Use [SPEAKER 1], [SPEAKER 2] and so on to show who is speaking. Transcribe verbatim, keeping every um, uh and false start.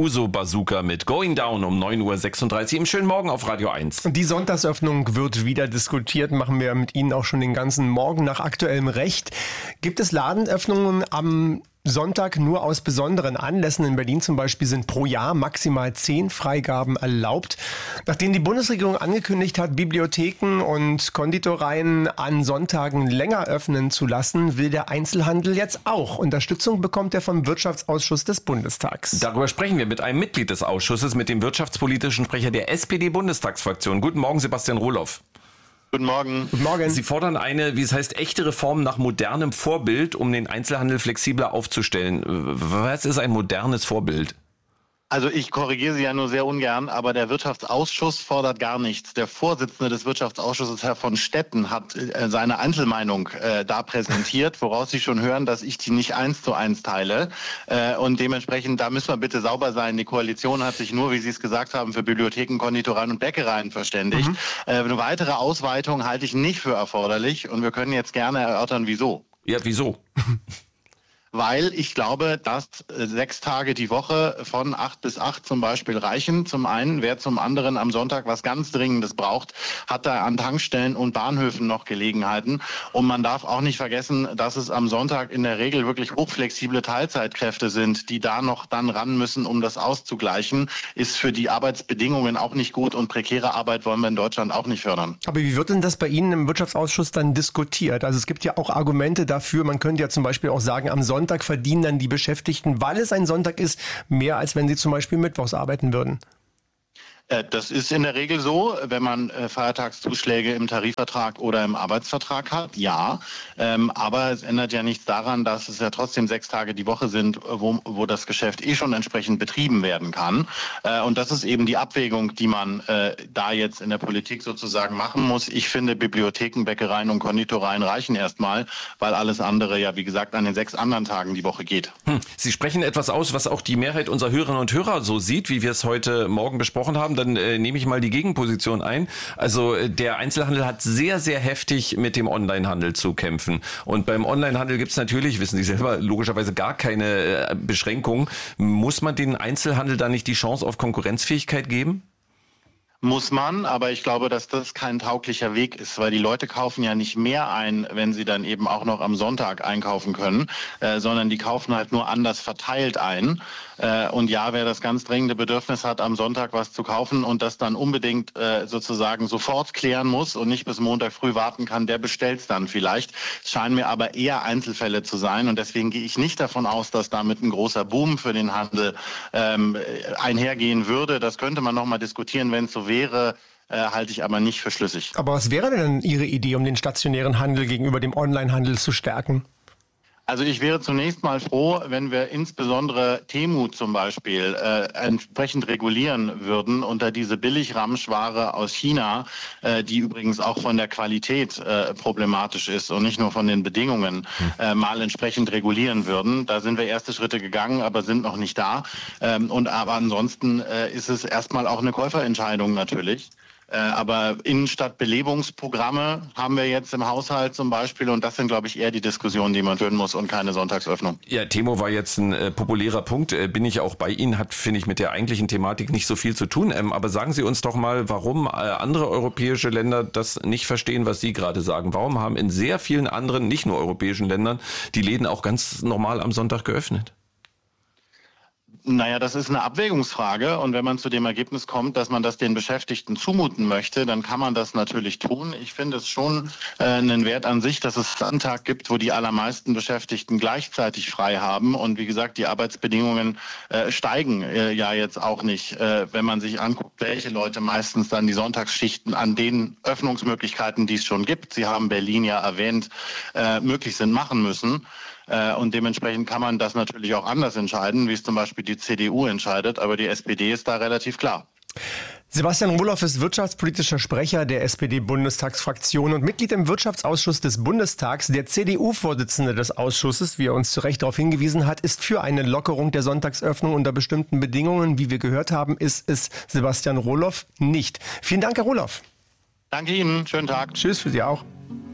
[SPEAKER 1] Uso Bazooka mit Going Down um neun Uhr sechsunddreißig im schönen Morgen auf Radio eins.
[SPEAKER 2] Die Sonntagsöffnung wird wieder diskutiert, machen wir mit Ihnen auch schon den ganzen Morgen nach aktuellem Recht. Gibt es Ladenöffnungen am Sonntag nur aus besonderen Anlässen? In Berlin zum Beispiel sind pro Jahr maximal zehn Freigaben erlaubt. Nachdem die Bundesregierung angekündigt hat, Bibliotheken und Konditoreien an Sonntagen länger öffnen zu lassen, will der Einzelhandel jetzt auch. Unterstützung bekommt er vom Wirtschaftsausschuss des Bundestags.
[SPEAKER 1] Darüber sprechen wir mit einem Mitglied des Ausschusses, mit dem wirtschaftspolitischen Sprecher der S P D-Bundestagsfraktion. Guten Morgen, Sebastian Rohloff.
[SPEAKER 3] Guten Morgen.
[SPEAKER 2] Guten Morgen.
[SPEAKER 1] Sie fordern eine, wie es heißt, echte Reform nach modernem Vorbild, um den Einzelhandel flexibler aufzustellen. Was ist ein modernes Vorbild?
[SPEAKER 3] Also ich korrigiere Sie ja nur sehr ungern, aber der Wirtschaftsausschuss fordert gar nichts. Der Vorsitzende des Wirtschaftsausschusses, Herr von Stetten, hat äh, seine Einzelmeinung äh, da präsentiert, woraus Sie schon hören, dass ich die nicht eins zu eins teile. Äh, und dementsprechend, da müssen wir bitte sauber sein. Die Koalition hat sich nur, wie Sie es gesagt haben, für Bibliotheken, Konditoreien und Bäckereien verständigt. Mhm. Äh, eine weitere Ausweitung halte ich nicht für erforderlich und wir können jetzt gerne erörtern, wieso.
[SPEAKER 1] Ja, wieso?
[SPEAKER 3] Weil ich glaube, dass sechs Tage die Woche von acht bis acht zum Beispiel reichen. Zum einen, wer zum anderen am Sonntag was ganz Dringendes braucht, hat da an Tankstellen und Bahnhöfen noch Gelegenheiten. Und man darf auch nicht vergessen, dass es am Sonntag in der Regel wirklich hochflexible Teilzeitkräfte sind, die da noch dann ran müssen, um das auszugleichen. Ist für die Arbeitsbedingungen auch nicht gut und prekäre Arbeit wollen wir in Deutschland auch nicht fördern.
[SPEAKER 2] Aber wie wird denn das bei Ihnen im Wirtschaftsausschuss dann diskutiert? Also es gibt ja auch Argumente dafür. Man könnte ja zum Beispiel auch sagen, am Sonntag Sonntag verdienen dann die Beschäftigten, weil es ein Sonntag ist, mehr als wenn sie zum Beispiel mittwochs arbeiten würden.
[SPEAKER 3] Das ist in der Regel so, wenn man Feiertagszuschläge im Tarifvertrag oder im Arbeitsvertrag hat, ja. Aber es ändert ja nichts daran, dass es ja trotzdem sechs Tage die Woche sind, wo, wo das Geschäft eh schon entsprechend betrieben werden kann. Und das ist eben die Abwägung, die man da jetzt in der Politik sozusagen machen muss. Ich finde, Bibliotheken, Bäckereien und Konditoreien reichen erstmal, weil alles andere ja, wie gesagt, an den sechs anderen Tagen die Woche geht.
[SPEAKER 1] Hm. Sie sprechen etwas aus, was auch die Mehrheit unserer Hörerinnen und Hörer so sieht, wie wir es heute Morgen besprochen haben. Dann äh, nehme ich mal die Gegenposition ein. Also äh, der Einzelhandel hat sehr, sehr heftig mit dem Onlinehandel zu kämpfen. Und beim Onlinehandel gibt es natürlich, wissen Sie selber, logischerweise gar keine äh, Beschränkungen. Muss man den Einzelhandel da nicht die Chance auf Konkurrenzfähigkeit geben?
[SPEAKER 3] Muss man, aber ich glaube, dass das kein tauglicher Weg ist, weil die Leute kaufen ja nicht mehr ein, wenn sie dann eben auch noch am Sonntag einkaufen können, äh, sondern die kaufen halt nur anders verteilt ein. Äh, und ja, wer das ganz dringende Bedürfnis hat, am Sonntag was zu kaufen und das dann unbedingt äh, sozusagen sofort klären muss und nicht bis Montag früh warten kann, der bestellt's dann vielleicht. Es scheinen mir aber eher Einzelfälle zu sein und deswegen gehe ich nicht davon aus, dass damit ein großer Boom für den Handel ähm, einhergehen würde. Das könnte man nochmal diskutieren, wenn es so wäre. wäre, äh, halte ich aber nicht für schlüssig.
[SPEAKER 2] Aber was wäre denn Ihre Idee, um den stationären Handel gegenüber dem Onlinehandel zu stärken?
[SPEAKER 3] Also ich wäre zunächst mal froh, wenn wir insbesondere Temu zum Beispiel äh, entsprechend regulieren würden unter diese Billigramschware aus China, äh, die übrigens auch von der Qualität äh, problematisch ist und nicht nur von den Bedingungen, äh, mal entsprechend regulieren würden. Da sind wir erste Schritte gegangen, aber sind noch nicht da. Ähm, und aber ansonsten äh, ist es erstmal auch eine Käuferentscheidung natürlich. Aber Innenstadtbelebungsprogramme haben wir jetzt im Haushalt zum Beispiel und das sind, glaube ich, eher die Diskussionen, die man führen muss und keine Sonntagsöffnung.
[SPEAKER 1] Ja, Temo war jetzt ein äh, populärer Punkt, äh, bin ich auch bei Ihnen, hat, finde ich, mit der eigentlichen Thematik nicht so viel zu tun. Ähm, aber sagen Sie uns doch mal, warum äh, andere europäische Länder das nicht verstehen, was Sie gerade sagen. Warum haben in sehr vielen anderen, nicht nur europäischen Ländern, die Läden auch ganz normal am Sonntag geöffnet?
[SPEAKER 3] Naja, das ist eine Abwägungsfrage und wenn man zu dem Ergebnis kommt, dass man das den Beschäftigten zumuten möchte, dann kann man das natürlich tun. Ich finde es schon äh, einen Wert an sich, dass es einen Tag gibt, wo die allermeisten Beschäftigten gleichzeitig frei haben und wie gesagt, die Arbeitsbedingungen äh, steigen äh, ja jetzt auch nicht, äh, wenn man sich anguckt, welche Leute meistens dann die Sonntagsschichten an den Öffnungsmöglichkeiten, die es schon gibt, Sie haben Berlin ja erwähnt, äh, möglich sind, machen müssen. Und dementsprechend kann man das natürlich auch anders entscheiden, wie es zum Beispiel die C D U entscheidet. Aber die S P D ist da relativ klar.
[SPEAKER 2] Sebastian Rohloff ist wirtschaftspolitischer Sprecher der S P D-Bundestagsfraktion und Mitglied im Wirtschaftsausschuss des Bundestags. Der C D U-Vorsitzende des Ausschusses, wie er uns zu Recht darauf hingewiesen hat, ist für eine Lockerung der Sonntagsöffnung unter bestimmten Bedingungen. Wie wir gehört haben, ist es Sebastian Rohloff nicht. Vielen Dank, Herr Rohloff.
[SPEAKER 3] Danke Ihnen. Schönen Tag.
[SPEAKER 2] Tschüss für Sie auch.